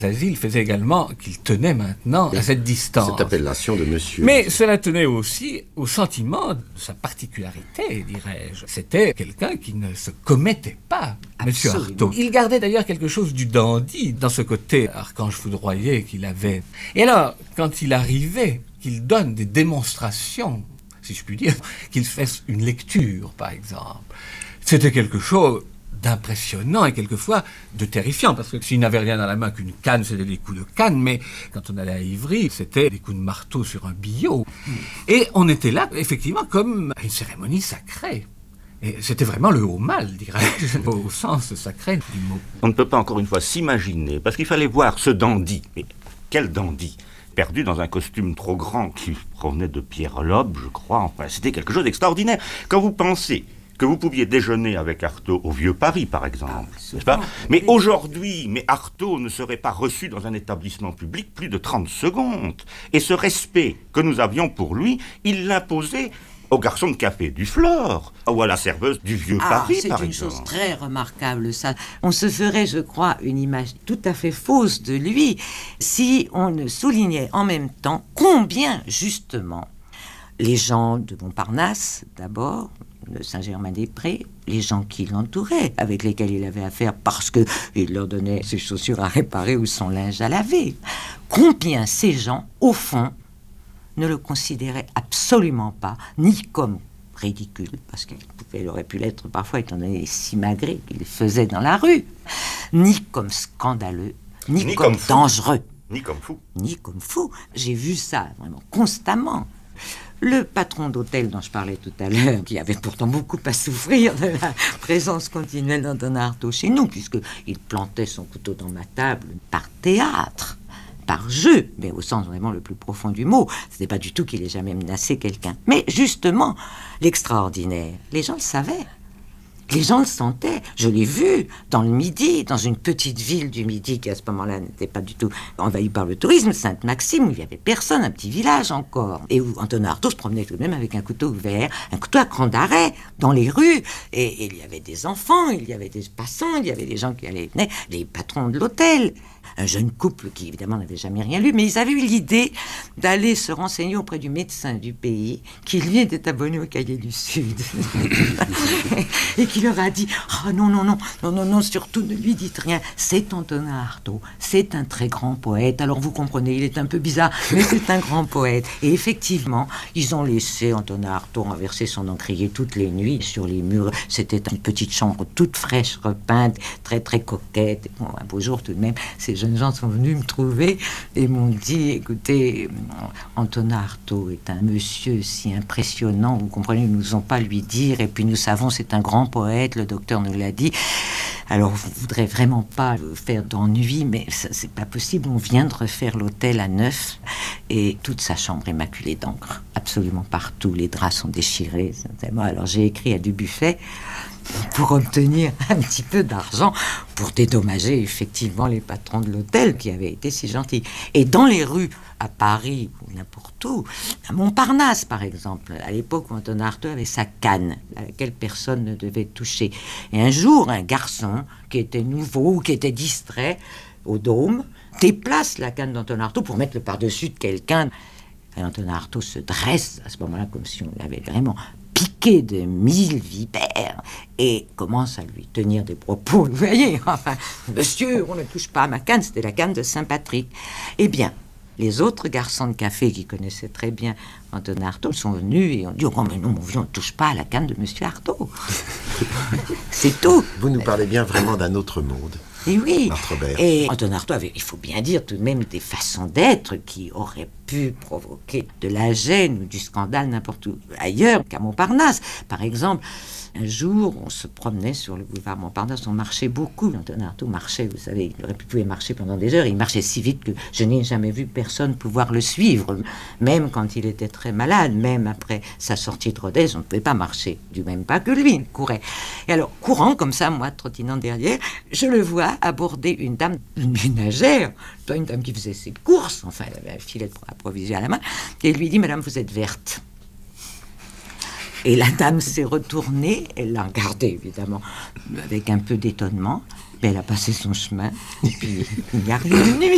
Asile faisait également qu'il tenait maintenant à cette distance. Cette appellation de monsieur. Mais cela tenait aussi au sentiment de sa particularité, dirais-je. C'était quelqu'un qui ne se commettait pas, monsieur Artaud. Il gardait d'ailleurs quelque chose du dandy dans ce côté archange foudroyé qu'il avait. Et alors, quand il arrivait, qu'il donne des démonstrations, si je puis dire, qu'il fasse une lecture, par exemple, c'était quelque chose d'impressionnant et quelquefois de terrifiant, parce que s'il n'avait rien dans la main qu'une canne, c'était des coups de canne, mais quand on allait à Ivry, c'était des coups de marteau sur un billot. Et on était là, effectivement, comme à une cérémonie sacrée. Et c'était vraiment le haut mal, dirais-je, au sens sacré du mot. On ne peut pas encore une fois s'imaginer, parce qu'il fallait voir ce dandy. Mais quel dandy ? Perdu dans un costume trop grand qui provenait de Pierre Loeb, je crois. Enfin, c'était quelque chose d'extraordinaire. Quand vous pensez que vous pouviez déjeuner avec Artaud au Vieux-Paris, par exemple, n'est-ce pas ? Mais aujourd'hui, Artaud ne serait pas reçu dans un établissement public plus de 30 secondes. Et ce respect que nous avions pour lui, il l'imposait au garçon de café du Flore, ou à la serveuse du Vieux-Paris, par exemple. C'est une chose très remarquable, ça. On se ferait, je crois, une image tout à fait fausse de lui si on ne soulignait en même temps combien, justement, les gens de Montparnasse, d'abord, de Saint-Germain-des-Prés, les gens qui l'entouraient, avec lesquels il avait affaire parce qu'il leur donnait ses chaussures à réparer ou son linge à laver. Combien ces gens, au fond, ne le considéraient absolument pas, ni comme ridicule, parce qu'il aurait pu l'être parfois, étant donné les simagrées qu'il faisait dans la rue, ni comme scandaleux, ni comme dangereux. Ni comme fou. Ni comme fou. J'ai vu ça vraiment constamment. Le patron d'hôtel dont je parlais tout à l'heure, qui avait pourtant beaucoup à souffrir de la présence continuelle d'Antonin Artaud chez nous, puisqu'il plantait son couteau dans ma table par théâtre, par jeu, mais au sens vraiment le plus profond du mot. Ce n'est pas du tout qu'il ait jamais menacé quelqu'un. Mais justement, l'extraordinaire, les gens le savaient. Les gens le sentaient. Je l'ai vu dans le Midi, dans une petite ville du Midi qui à ce moment-là n'était pas du tout envahie par le tourisme, Sainte-Maxime, où il n'y avait personne, un petit village encore, et où Antonin Artaud se promenait tout de même avec un couteau ouvert, un couteau à cran d'arrêt, dans les rues. Et il y avait des enfants, il y avait des passants, il y avait des gens qui allaient et venaient, les patrons de l'hôtel. Un jeune couple qui, évidemment, n'avait jamais rien lu, mais ils avaient eu l'idée d'aller se renseigner auprès du médecin du pays, qui, lui, était abonné au Cahier du Sud. Et qui leur a dit « Oh non, surtout ne lui dites rien, c'est Antonin Artaud, c'est un très grand poète. Alors vous comprenez, il est un peu bizarre, mais c'est un grand poète. » Et effectivement, ils ont laissé Antonin Artaud renverser son encrier toutes les nuits sur les murs. C'était une petite chambre toute fraîche, repeinte, très très coquette. Bon, un beau jour tout de même, ces jeunes gens sont venus me trouver et m'ont dit « Écoutez, Antonin Artaud est un monsieur si impressionnant, vous comprenez, nous n'osons pas lui dire, et puis nous savons c'est un grand poète, le docteur nous l'a dit. Alors, on ne voudrait vraiment pas faire d'ennui, mais ça, c'est pas possible. On vient de refaire l'hôtel à neuf et toute sa chambre est maculée d'encre. Absolument partout. Les draps sont déchirés. Alors, j'ai écrit à Dubuffet pour obtenir un petit peu d'argent pour dédommager effectivement les patrons de l'hôtel qui avaient été si gentils. Et dans les rues, à Paris ou n'importe où, à Montparnasse par exemple, à l'époque où Antonin Artaud avait sa canne à laquelle personne ne devait toucher. Et un jour, un garçon qui était nouveau ou qui était distrait au Dôme déplace la canne d'Antonin Artaud pour mettre le par-dessus de quelqu'un. Et Antonin Artaud se dresse à ce moment-là comme si on l'avait vraiment piqué de 1000 vipères et commence à lui tenir des propos. Vous voyez, enfin, monsieur, on ne touche pas à ma canne, c'était la canne de Saint-Patrick. Eh bien, les autres garçons de café qui connaissaient très bien Antonin Artaud sont venus et ont dit « Oh, mais non, on ne touche pas à la canne de monsieur Artaud. » C'est tout. Vous nous parlez bien vraiment d'un autre monde. Et oui, Marthe-Robert. Et Antonin Artaud avait, il faut bien dire, tout de même des façons d'être qui auraient pu provoquer de la gêne ou du scandale n'importe où ailleurs qu'à Montparnasse. Par exemple, un jour, on se promenait sur le boulevard Montparnasse, on marchait beaucoup. Antonin Artaud marchait, vous savez, il aurait pu marcher pendant des heures. Il marchait si vite que je n'ai jamais vu personne pouvoir le suivre. Même quand il était très malade, même après sa sortie de Rodez, on ne pouvait pas marcher du même pas que lui, il courait. Et alors, courant comme ça, moi, trottinant derrière, je le vois aborder une dame, une ménagère, une dame qui faisait ses courses, enfin, elle avait un filet à provision à la main, et il lui dit « Madame, vous êtes verte ». Et la dame s'est retournée, elle l'a regardé évidemment avec un peu d'étonnement, mais elle a passé son chemin, et puis il n'y a rien de nuit.